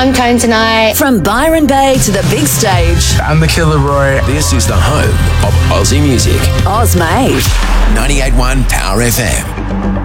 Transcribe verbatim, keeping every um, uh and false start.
I'm Cone tonight. From Byron Bay to the big stage. I'm the Killer Roy. This is the home of Aussie music. Oz Made. ninety-eight point one Power F M.